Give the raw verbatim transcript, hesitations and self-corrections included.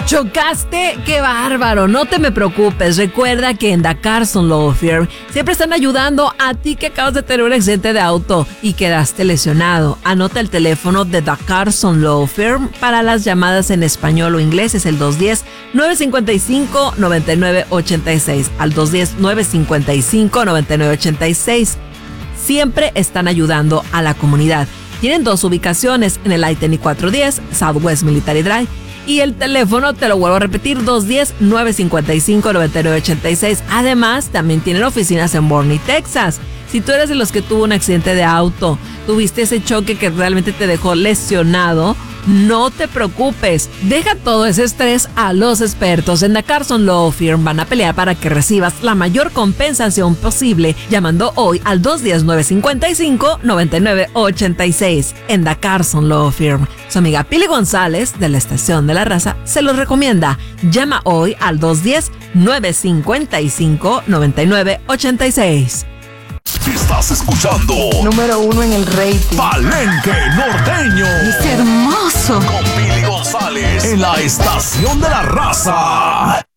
¿Chocaste? ¡Qué bárbaro! No te me preocupes. Recuerda que en The Carson Law Firm siempre están ayudando a ti que acabas de tener un accidente de auto y quedaste lesionado. Anota el teléfono de The Carson Law Firm para las llamadas en español o inglés. Es el dos uno cero, nueve cinco cinco, nueve nueve ocho seis. Al dos uno cero, nueve cinco cinco, nueve nueve ocho seis. Siempre están ayudando a la comunidad. Tienen dos ubicaciones en el I ten y cuatrocientos diez, Southwest Military Drive. Y el teléfono, te lo vuelvo a repetir, dos uno cero, nueve cinco cinco, nueve nueve ocho seis. Además, también tienen oficinas en Boerne, Texas. Si tú eres de los que tuvo un accidente de auto, tuviste ese choque que realmente te dejó lesionado, no te preocupes. Deja todo ese estrés a los expertos en The Carson Law Firm. Van a pelear para que recibas la mayor compensación posible llamando hoy al dos uno cero, nueve cinco cinco, nueve nueve ocho seis. En The Carson Law Firm. Su amiga Pili González de la Estación de la Raza se los recomienda. Llama hoy al dos uno cero, nueve cinco cinco, nueve nueve ocho seis. Estás escuchando Número uno en el rating. Palenque Norteño. Es hermoso. Con Pili González en la Estación de la Raza.